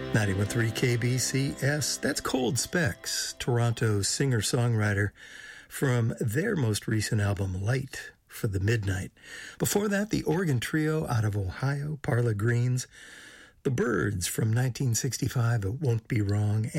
91.3 KBCS. That's Cold Specs, Toronto singer-songwriter, from their most recent album, Light for the Midnight. Before that, the Organ Trio out of Ohio, Parla Greens. The Byrds from 1965, It Won't Be Wrong.